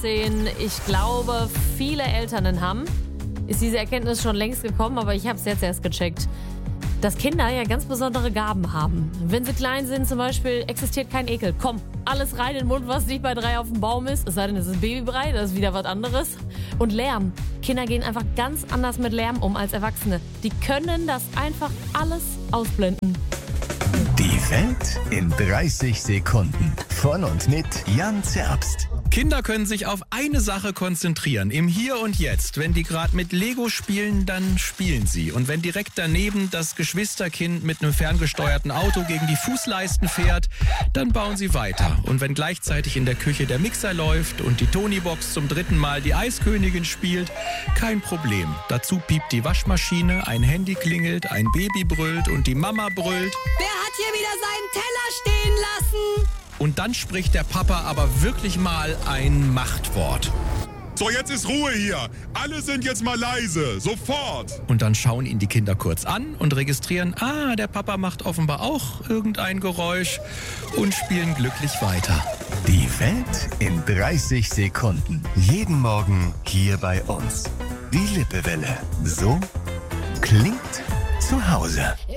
Ich glaube, viele Eltern haben, ist diese Erkenntnis schon längst gekommen, aber ich habe es jetzt erst gecheckt, dass Kinder ja ganz besondere Gaben haben. Wenn sie klein sind zum Beispiel, existiert kein Ekel. Komm, alles rein in den Mund, was nicht bei 3 auf dem Baum ist. Es sei denn, es ist Babybrei, das ist wieder was anderes. Und Lärm. Kinder gehen einfach ganz anders mit Lärm um als Erwachsene. Die können das einfach alles ausblenden. Die Welt in 30 Sekunden. Von und mit Jan Zerbst. Kinder können sich auf eine Sache konzentrieren, im Hier und Jetzt. Wenn die gerade mit Lego spielen, dann spielen sie. Und wenn direkt daneben das Geschwisterkind mit einem ferngesteuerten Auto gegen die Fußleisten fährt, dann bauen sie weiter. Und wenn gleichzeitig in der Küche der Mixer läuft und die Tonybox zum 3. Mal die Eiskönigin spielt, kein Problem. Dazu piept die Waschmaschine, ein Handy klingelt, ein Baby brüllt und die Mama brüllt. Wer hat hier wieder seinen Teller stehen lassen? Und dann spricht der Papa aber wirklich mal ein Machtwort. So, jetzt ist Ruhe hier. Alle sind jetzt mal leise. Sofort. Und dann schauen ihn die Kinder kurz an und registrieren, der Papa macht offenbar auch irgendein Geräusch und spielen glücklich weiter. Die Welt in 30 Sekunden. Jeden Morgen hier bei uns. Die Lippewelle. So klingt zu Hause.